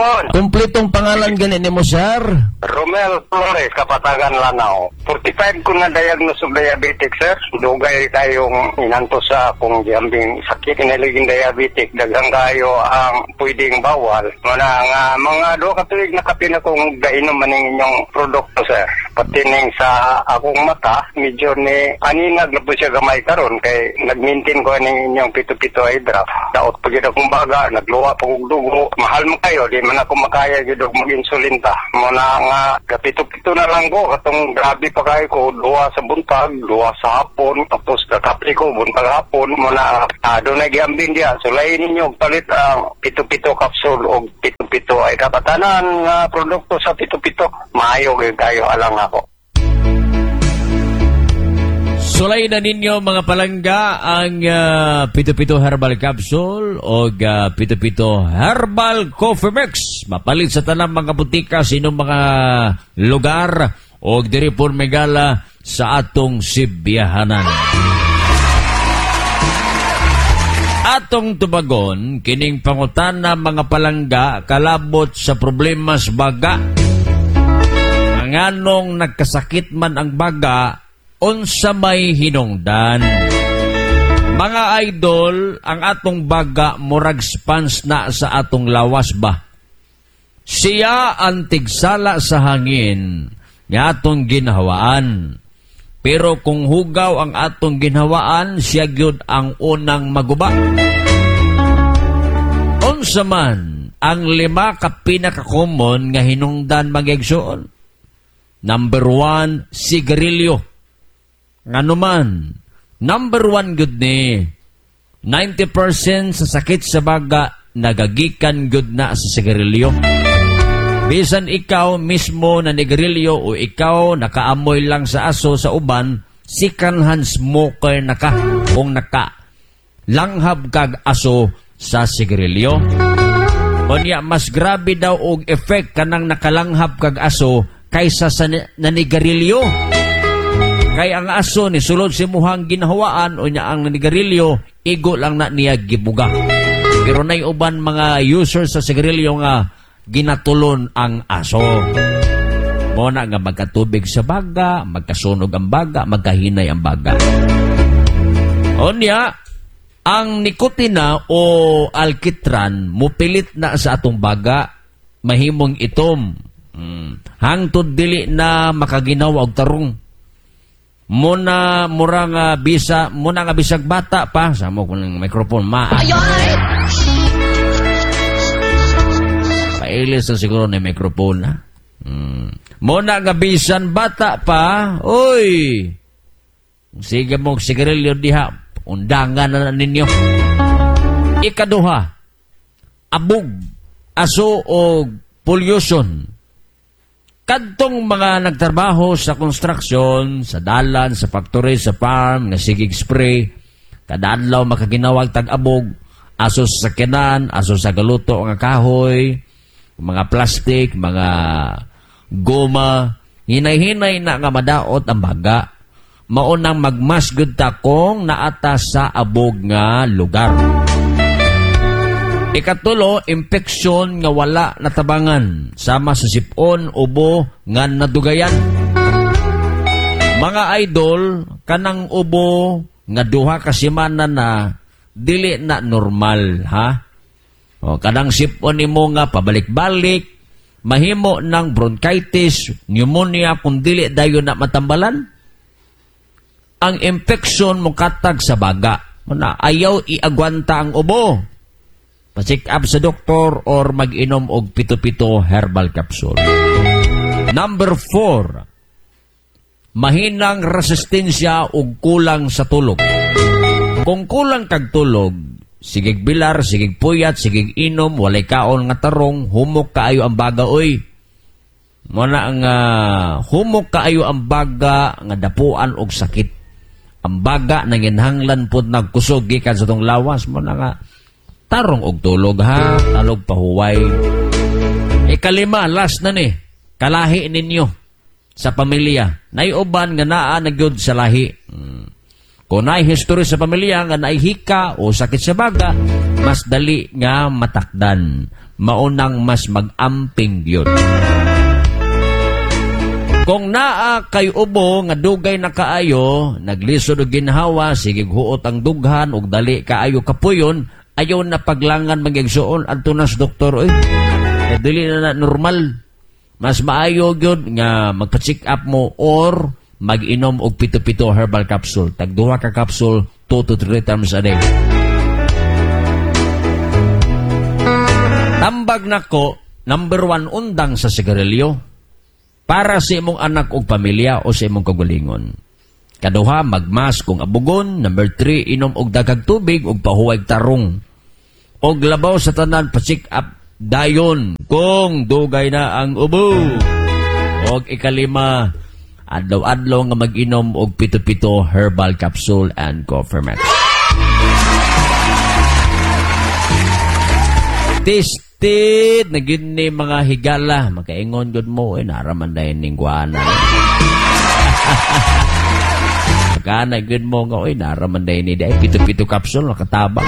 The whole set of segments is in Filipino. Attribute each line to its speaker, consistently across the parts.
Speaker 1: hapon.
Speaker 2: Kumpletong pangalan ganin ni mo, sir?
Speaker 1: Romel Flores, Kapatagan, Lanao. 45 ko na diagnose of diabetic, sir. Dugay tayong inanto sa akong gambing sakit. Kinaliging diabetic. Daghang kayo ang pwedeng bawal. Mga 2 katuig na kape na kong gainom maning inyong produkto, sir. Pati ning sa akong mata, medyo ni aninag na po siya gamay karon kay nag-maintain ko aning inyong pito-pito eye drop. Daot pa gid akong baga, nagluwa pa kong dugo. Mahal mo kayo, di man ako makaya gid og mag-insulin ta. Muna nga kapito-pito na lang ko katong grabe pa kayo ko, 2 sa buntag, 2 sa hapon, tapos kakapli ko buntag hapon. Muna doon na giambing diya. So lain ninyo palit ang pito-pito capsule o pito-pito ay kapatanan nga produkto sa pito-pito. Maayo gid kayo alang ako.
Speaker 2: Sulay na ninyo mga palangga ang Pito-Pito Herbal Capsule o Pito-Pito Herbal Coffee Mix. Mapalit sa tanang mga butika sa inyong mga lugar o diri po megala sa atong sibyahanan. Atong tubagon, kining pangutana mga palangga kalabot sa problema sa baga. Ang anong nagkasakit man ang baga, unsa may hinungdan. Mga idol, ang atong baga murag spans na sa atong lawas ba? Siya ang tigsala sa hangin nga atong ginhawaan. Pero kung hugaw ang atong ginhawaan, siya gyud ang unang maguba. Unsa man ang 5 ka pinaka-common nga hinungdan mag-igsoon? Number 1, sigarilyo. Ngano man, number 1 good ni 90% sa sakit sa baga nagagikan good na sa sigarilyo. Bisan ikaw mismo na nigarilyo o ikaw nakaamoy lang sa aso sa uban, second hand smoker na ka kung langhab kag aso sa sigarilyo. Unya mas grabe daw og effect kanang nakalanghab kag aso kaysa sa nanigarilyo. Kaya ang aso ni sulod si muhang ginhawaan o niya ang nanigarilyo, igo lang na niya gibuga. Pero nay uban mga user sa sigarilyo nga ginatulon ang aso. Muna nga magkatubig sa baga, magkasunog ang baga, magkahinay ang baga. O niya, ang nikotina o alkitran mupilit na sa atong baga, mahimong itom. Hangtod dili na makaginawa og tarong. Muna nga bisag bata pa sa mo kun microphone pailis na siguro ni microphone ha. Muna nga bisan bata pa, oy, sige mo sigarilyo diha, undangan na ninyo. Ikaduha, abog, aso o pollution. Kadtong mga nagtrabaho sa construction, sa dalan, sa factory, sa farm, nga sigig spray, kadadlaw makaginawag tag-abog, aso sa sakyanan, aso sa galuto nga kahoy, mga plastic, mga goma, hinay-hinay na nga madaot ang baga. Maunang magmasgod ta kung naata sa abog nga lugar. Ikatulo, impeksyon nga wala natabangan, sama sa sipon, ubo, nga nadugayan. Mga idol, kanang ubo, nga 2 ka semana na, dili na normal, ha? O, kanang sipon nimo nga pabalik-balik, mahimo ng bronchitis, pneumonia, kung dili dayon na matambalan. Ang impeksyon mo katag sa baga, ayaw iagwanta ang ubo. Pa-check up sa doktor or mag-inom og Pito-Pito Herbal Capsule. Number 4, mahinang resistensya o kulang sa tulog. Kung kulang kag tulog, sigig bilar, sigig puyat, sigig inom, walay kaon nga tarong, humok kaayo ang baga, oy. Muna ang humok kaayo ang baga nga dapuan og sakit. Ang baga nanginhanglan pod nagkusog gikan sa tong lawas, muna nga tarong og tulog ha, talog pahuway. Ikalima, last na ni, kalahi ninyo sa pamilya. Naiuban nga naa nagyod sa lahi. Kung naay history sa pamilya nga naay hika o sakit sa baga, mas dali nga matakdan. Maunang mas mag-amping yun. Kung naa kay ubo nga dugay na kaayo, naglisod og ginhawa, sige huot ang dughan ug dali kaayo kapuyon, ayaw na paglangan magigsuon adto na sa doktor. Dili na normal. Mas maayo gyud nga magpa-check up mo or mag-inom og 7 herbal capsule. Tag 2 ka capsule 2 to 3 times a day. Tambag nako, number 1 undang sa sigarilyo. Para sa imong anak o pamilya o sa imong kagalingon. Kaduha, magmas kung abugon. Number 3, inom og daghang tubig og pahuway tarong. Og labaw sa tanan, pa-check up dayon kung dugay na ang ubo. Og ikalima, adlaw-adlaw nga mag-inom og 7 herbal capsule and Coffermex. Tested na gyud ni mga higala, makaingon gud mo naraman dayon ning guana. Kana gud mo nga naraman dayon ni day 7 capsule nakatabang.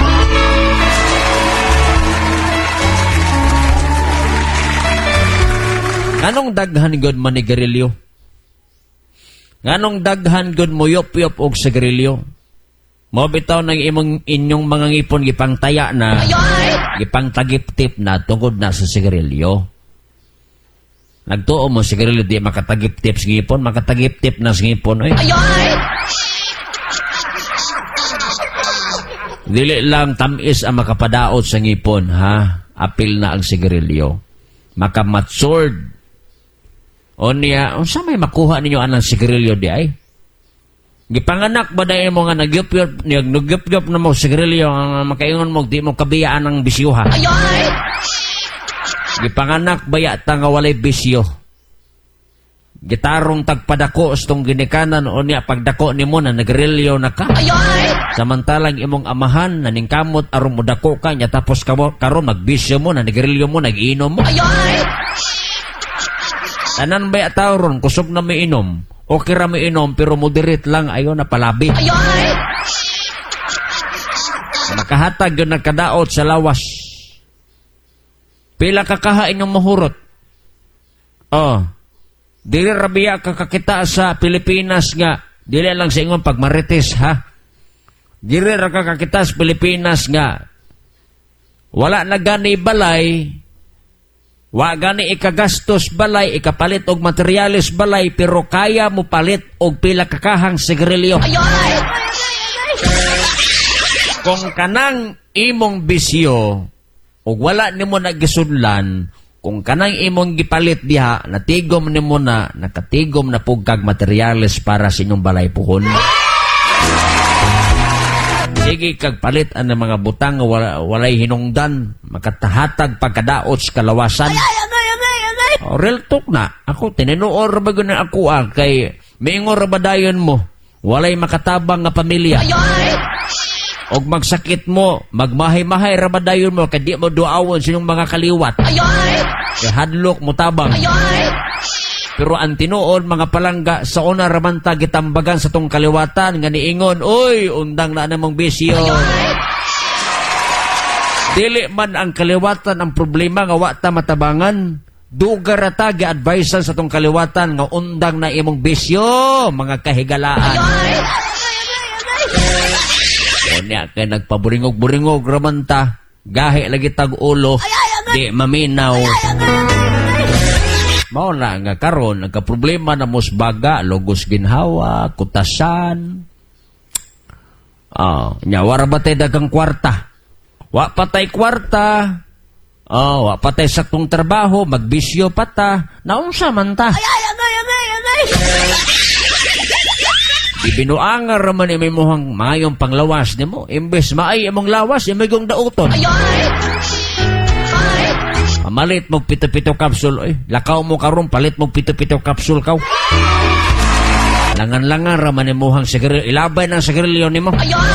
Speaker 2: Nganong daghan gud man ni garilyo? Nganong daghan gud mo yop-yop og sigarilyo? Mo bitaw ng inyong mga ngipon gipangtaya na, gipangtagip-tip na tungod na sa sigarilyo. Nagtuo mo sigarilyo di makatagip-tip sa ngipon, makatagip-tip na sa ngipon. Dili lang tamis ang makapadaot sa ngipon, ha? Apil na ang sigarilyo. Makamatured. O niya, unsa may makuha ninyo anang sigarilyo di ay? Gipanganak ba dahil mo nga nagyup-yup na mo sigarilyo ang makaingon mo, di mo kabiyaan ng bisyo ha? Gipanganak ba yata nga walay bisyo? Gitarong tagpadako stong ginikanan o niya pagdako ni mo na nagrilyo na ka? Samantalang imong amahan na ningkamot arong mo dako ka niya tapos karon magbisyo mo na nagrilyo mo, nag-inom mo? Tanan ba yata ron kusog na may inom? Okay ra may inom, pero moderate lang, ayaw na palabi. Nakahatag yun nagkadaot sa lawas. Pila kakahain yung mahurot. Dili rabiya kakakita sa Pilipinas nga. Dili lang sa ingon pagmarites, ha? Dili ra kakakita sa Pilipinas nga. Wala na gani balay. Wa gani ikagastos balay, ikapalit og materialis balay, pero kaya mo palit og pila kakahang sigarilyo. Kung kanang imong bisyo og wala nimo nagisudlan, kung kanang imong gipalit diha, natigom nimo na, nakatigom na pugkag materialis para sa inyong balay puhon. Sige kag palit ang mga butang walay hinungdan, makatahatag pagkadaot sa kalawasan. Real talk na. Ako, tininuor ba gano'n ako kay maingor ba dayon mo? Walay makatabang nga pamilya. Og magsakit mo, magmahay-mahay ra ba dayon mo, kay di mo duawon sinong mga kaliwat. Kay hadlok mo tabang. Pero ang tinuod, mga palangga, sa una ramanta gitambagan sa tong kaliwatan, nga niingon, uy, undang na namang bisyo. Dili man ang kaliwatan ang problema nga wata matabangan. Dugar ata gi-advisean sa tong kaliwatan nga undang na imong bisyo, mga kahigalaan. Kanya kay nagpaburingog-buringog ramanta, gahi lagi tag ulo, di maminaw. Mao na nga karon nagka-problema na musbaga, logos ginhawa, kutasan. Nya wara batay dagang kwarta. Wa patay kwarta. Wa patay saktong trabaho, magbisyo pata. Naunsa man ta? Ibinuangar raman imong mohang mayong panglawas nimo. Imbes maay imong lawas, imong dauton. Pamalit mo 7 capsule, lakaw mo karon palit mo 7 capsule kaw. Langan-langan raman imuhang sigarilyo, ilabay ng sigarilyo nimo.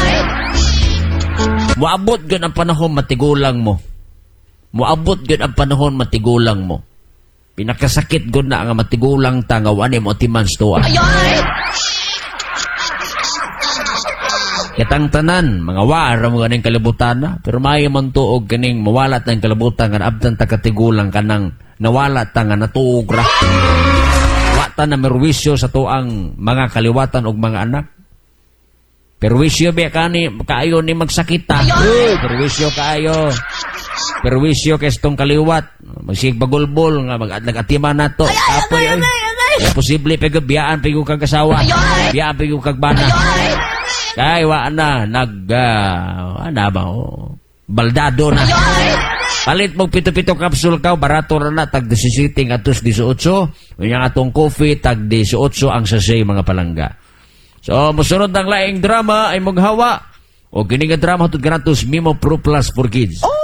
Speaker 2: Moabot gyud ang panahon matigulang mo. Moabot gyud ang panahon matigulang mo. Pinakasakit gyud na nga matigulang ta nga wani mo timans tuwa. Kitang tanan, mga wara mo ganing kalibutan na. Pero may man tuog ganing mawalat ng kalibutan nga abdan ta katigulang kanang nawalat ta nga natuog ra. Wata na merwisyo sa tuang mga kaliwatan og mga anak. Perwisyo ba kaayo ni magsakita. Perwisyo kaayo. Perwisyo kestong kaliwat. Magsig bagulbol nga nag-atima na to. Apoy ay. Posible pag biyaan pag kag kasawa. Biyaan pag kag bana. Kay wa na ana ba baldado na. Palit mo pito-pito kapsul ka, barato na na, tag 17 atos 18. Unyang atong coffee, tag 18 ang sasay mga palangga. So, musunod ng laing drama ay maghawa. O gining drama, ito ganatos Mimo Pro Plus for Kids.